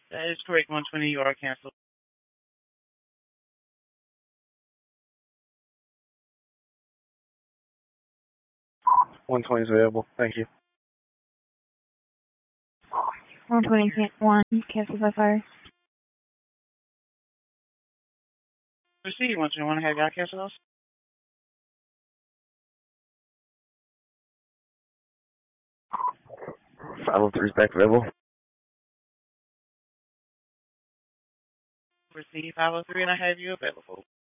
That is correct. 120, you are canceled. 120 is available. Thank you. 121, canceled by fire. Proceed. 121, have y'all canceled those? Follow 3 is back available. Proceed. 503, and I have you available.